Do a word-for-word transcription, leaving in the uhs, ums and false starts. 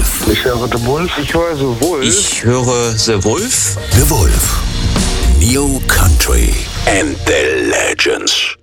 Wolf. Ich höre The Wolf. Ich höre The Wolf. Ich höre The Wolf. The Wolf. New Country and the Legends.